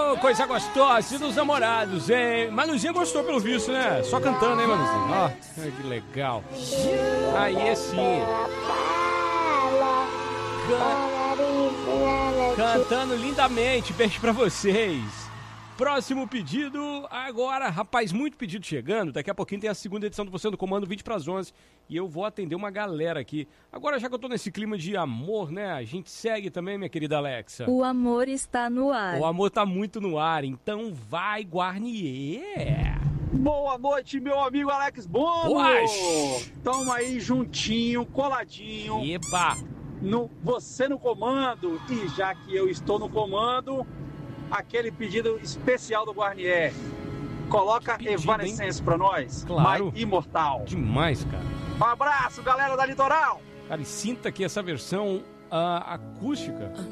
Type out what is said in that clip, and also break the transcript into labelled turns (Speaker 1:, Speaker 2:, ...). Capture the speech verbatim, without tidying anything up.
Speaker 1: Ô, oh, coisa gostosa dos namorados, hein? Manuzinha gostou pelo visto, né? Só cantando, hein, Manuzinha? Ó, oh, que legal. Aí sim. Can... Cantando lindamente. Beijo pra vocês. Próximo pedido agora. Rapaz, muito pedido chegando. Daqui a pouquinho tem a segunda edição do Você no Comando, vinte para as onze. E eu vou atender uma galera aqui. Agora, já que eu tô nesse clima de amor, né? A gente segue também, minha querida Alexa.
Speaker 2: O amor está no ar.
Speaker 1: O amor tá muito no ar. Então vai, Guarnier.
Speaker 3: Boa noite, meu amigo Alex Bono. Tamo aí juntinho, coladinho.
Speaker 1: Epa.
Speaker 3: No Você no Comando. E já que eu estou no comando... Aquele pedido especial do Guarnier. Coloca pedido, Evanescence pra nós.
Speaker 1: Claro.
Speaker 3: My Imortal.
Speaker 1: Demais, cara.
Speaker 3: Um abraço, galera da Litoral.
Speaker 1: Cara, e sinta aqui essa versão uh, acústica.